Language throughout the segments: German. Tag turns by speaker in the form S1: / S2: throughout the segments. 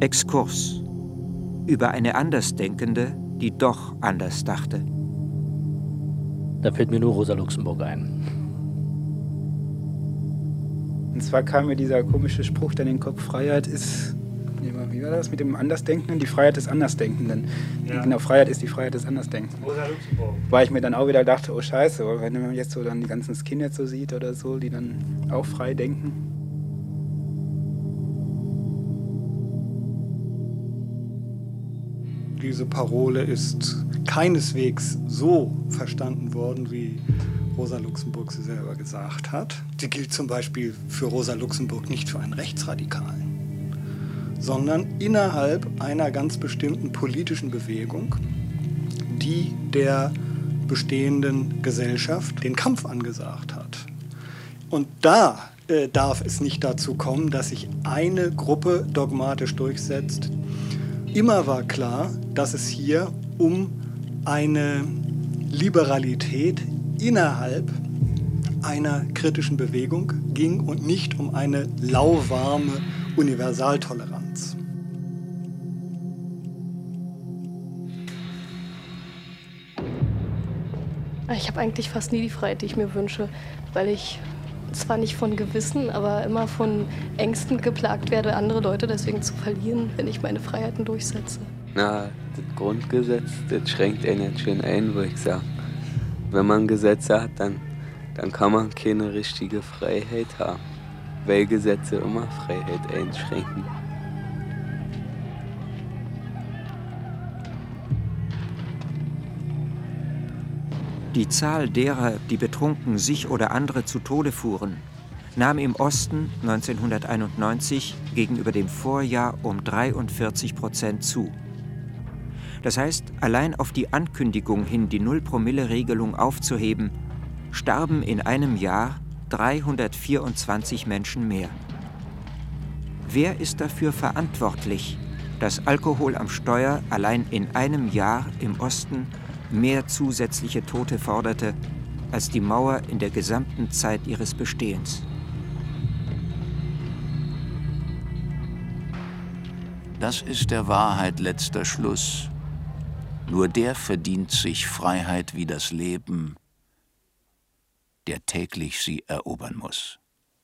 S1: Exkurs über eine Andersdenkende, die doch anders dachte.
S2: Da fällt mir nur Rosa Luxemburg ein.
S3: Und zwar kam mir dieser komische Spruch dann in den Kopf, Freiheit ist, wie war das mit dem Andersdenkenden? Die Freiheit des Andersdenkenden. Ja. Genau, Freiheit ist die Freiheit des Andersdenkenden. Rosa Luxemburg. Weil ich mir dann auch wieder dachte, oh Scheiße, wenn man jetzt so dann die ganzen Skinheads jetzt so sieht oder so, die dann auch frei denken.
S4: Diese Parole ist keineswegs so verstanden worden, wie Rosa Luxemburg sie selber gesagt hat. Sie gilt zum Beispiel für Rosa Luxemburg nicht für einen Rechtsradikalen, sondern innerhalb einer ganz bestimmten politischen Bewegung, die der bestehenden Gesellschaft den Kampf angesagt hat. Und da darf es nicht dazu kommen, dass sich eine Gruppe dogmatisch durchsetzt. Immer war klar, dass es hier um eine Liberalität innerhalb einer kritischen Bewegung ging und nicht um eine lauwarme Universaltoleranz.
S5: Ich habe eigentlich fast nie die Freiheit, die ich mir wünsche, weil ich zwar nicht von Gewissen, aber immer von Ängsten geplagt werde, andere Leute deswegen zu verlieren, wenn ich meine Freiheiten durchsetze.
S6: Na, das Grundgesetz, das schränkt einen jetzt schön ein, würde ich sagen. Wenn man Gesetze hat, dann kann man keine richtige Freiheit haben, weil Gesetze immer Freiheit einschränken.
S1: Die Zahl derer, die betrunken sich oder andere zu Tode fuhren, nahm im Osten 1991 gegenüber dem Vorjahr um 43% zu. Das heißt, allein auf die Ankündigung hin, die Null-Promille-Regelung aufzuheben, starben in einem Jahr 324 Menschen mehr. Wer ist dafür verantwortlich, dass Alkohol am Steuer allein in einem Jahr im Osten mehr zusätzliche Tote forderte, als die Mauer in der gesamten Zeit ihres Bestehens?
S7: Das ist der Wahrheit letzter Schluss. Nur der verdient sich Freiheit wie das Leben, der täglich sie erobern muss.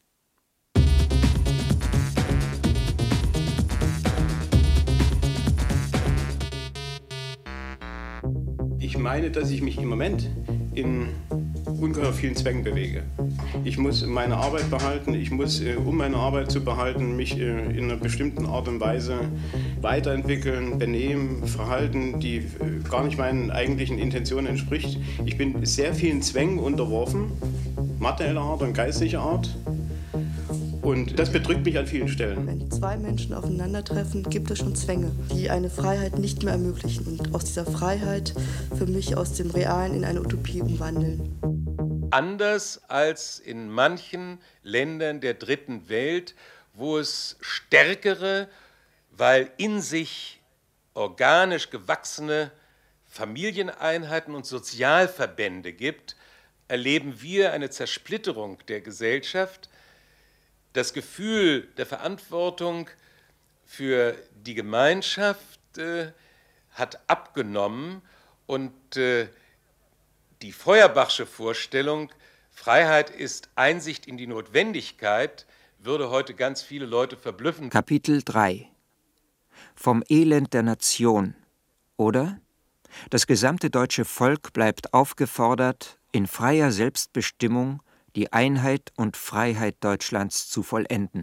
S8: Ich meine, dass ich mich im Moment in ungeheuer vielen Zwängen bewege. Ich muss meine Arbeit behalten, ich muss, um meine Arbeit zu behalten, mich in einer bestimmten Art und Weise weiterentwickeln, benehmen, verhalten, die gar nicht meinen eigentlichen Intentionen entspricht. Ich bin sehr vielen Zwängen unterworfen, materieller Art und geistiger Art. Und das bedrückt mich an vielen Stellen.
S9: Wenn zwei Menschen aufeinandertreffen, gibt es schon Zwänge, die eine Freiheit nicht mehr ermöglichen und aus dieser Freiheit für mich aus dem Realen in eine Utopie umwandeln.
S10: Anders als in manchen Ländern der dritten Welt, wo es stärkere, weil in sich organisch gewachsene Familieneinheiten und Sozialverbände gibt, erleben wir eine Zersplitterung der Gesellschaft. Das Gefühl der Verantwortung für die Gemeinschaft hat abgenommen und die Feuerbachsche Vorstellung, Freiheit ist Einsicht in die Notwendigkeit, würde heute ganz viele Leute verblüffen.
S1: Kapitel 3 Vom Elend der Nation, oder? Das gesamte deutsche Volk bleibt aufgefordert, in freier Selbstbestimmung die Einheit und Freiheit Deutschlands zu vollenden.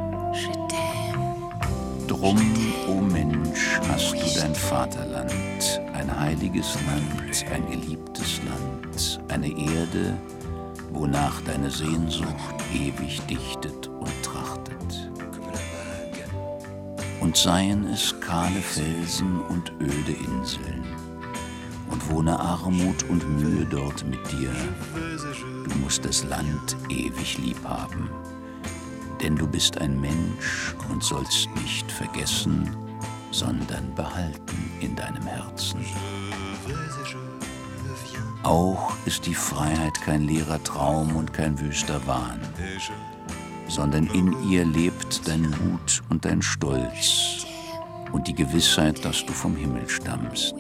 S7: Drum, o Mensch, hast du dein Vaterland, ein heiliges Land, ein geliebtes Land, eine Erde, wonach deine Sehnsucht ewig dichtet und trachtet. Und seien es kahle Felsen und öde Inseln, und wohne Armut und Mühe dort mit dir. Du musst das Land ewig lieb haben, denn du bist ein Mensch und sollst nicht vergessen, sondern behalten in deinem Herzen. Auch ist die Freiheit kein leerer Traum und kein wüster Wahn, sondern in ihr lebt dein Mut und dein Stolz, und die Gewissheit, dass du vom Himmel stammst.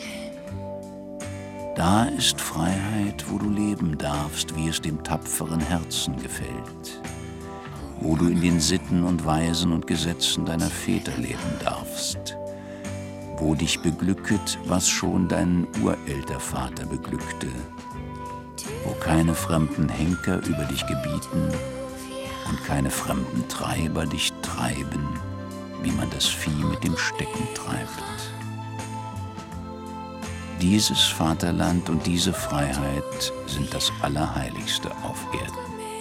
S7: Da ist Freiheit, wo du leben darfst, wie es dem tapferen Herzen gefällt, wo du in den Sitten und Weisen und Gesetzen deiner Väter leben darfst, wo dich beglücket, was schon dein Urältervater beglückte, wo keine fremden Henker über dich gebieten und keine fremden Treiber dich treiben, wie man das Vieh mit dem Stecken treibt. Dieses Vaterland und diese Freiheit sind das Allerheiligste auf Erden.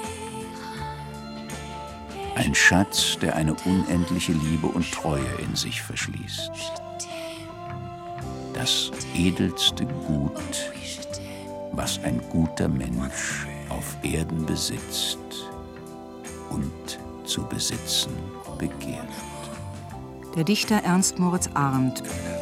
S7: Ein Schatz, der eine unendliche Liebe und Treue in sich verschließt. Das edelste Gut, was ein guter Mensch auf Erden besitzt und zu besitzen begehrt.
S11: Der Dichter Ernst Moritz Arndt